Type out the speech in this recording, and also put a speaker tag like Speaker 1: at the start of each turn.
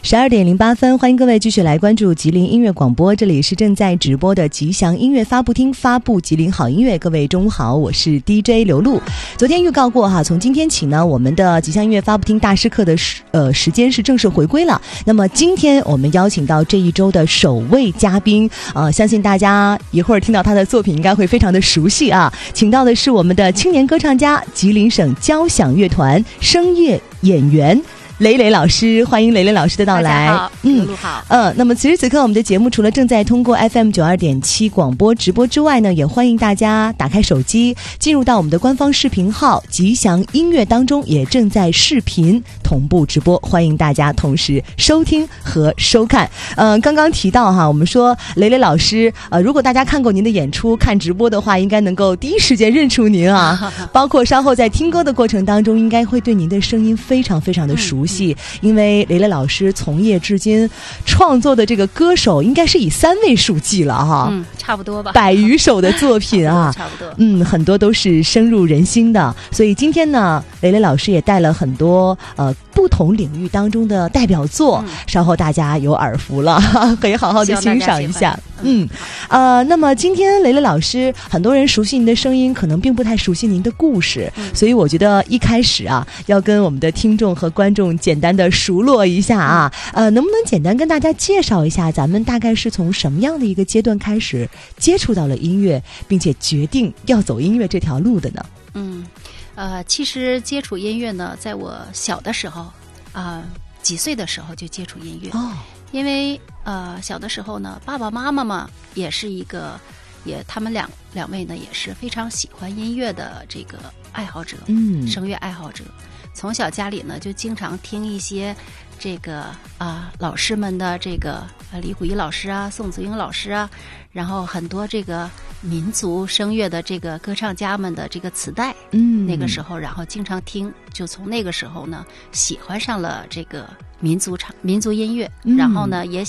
Speaker 1: 12:08，欢迎各位继续来关注吉林音乐广播，这里是正在直播的吉祥音乐发布厅，发布吉林好音乐。各位中午好，我是 DJ 刘露。昨天预告过哈，从今天起呢，我们的吉祥音乐发布厅大师课的时间是正式回归了。那么今天我们邀请到这一周的首位嘉宾，相信大家一会儿听到他的作品应该会非常的熟悉啊。请到的是我们的青年歌唱家，吉林省交响乐团声乐演员雷雷老师，欢迎雷雷老师的到来。
Speaker 2: 大家好，露好。
Speaker 1: 那么此时此刻我们的节目除了正在通过 FM 92.7广播直播之外呢，也欢迎大家打开手机进入到我们的官方视频号吉祥音乐当中，也正在视频同步直播，欢迎大家同时收听和收看。刚刚提到哈，我们说雷雷老师，如果大家看过您的演出看直播的话，应该能够第一时间认出您啊，包括稍后在听歌的过程当中应该会对您的声音非常非常的熟悉，因为雷雷老师从业至今创作的这个歌手应该是以3位数计了哈，
Speaker 2: 差不多吧
Speaker 1: ，100余首的作品啊，
Speaker 2: 差不多，
Speaker 1: 很多都是深入人心的。所以今天呢，雷雷老师也带了很多不同领域当中的代表作，稍后大家有耳福了，可以好好的欣赏一下。那么今天雷雷老师，很多人熟悉您的声音，可能并不太熟悉您的故事，所以我觉得一开始啊，要跟我们的听众和观众简单的熟络一下啊，能不能简单跟大家介绍一下，咱们大概是从什么样的一个阶段开始接触到了音乐，并且决定要走音乐这条路的呢？
Speaker 2: 其实接触音乐呢，在我小的时候几岁的时候就接触音乐因为小的时候呢，爸爸妈妈嘛也是一个，他们两位呢也是非常喜欢音乐的这个爱好者，声乐爱好者。从小家里呢就经常听一些这个老师们的这个李谷一老师啊、宋祖英老师啊，然后很多这个民族声乐的这个歌唱家们的这个磁带，那个时候然后经常听，就从那个时候呢喜欢上了这个民族音乐，然后呢也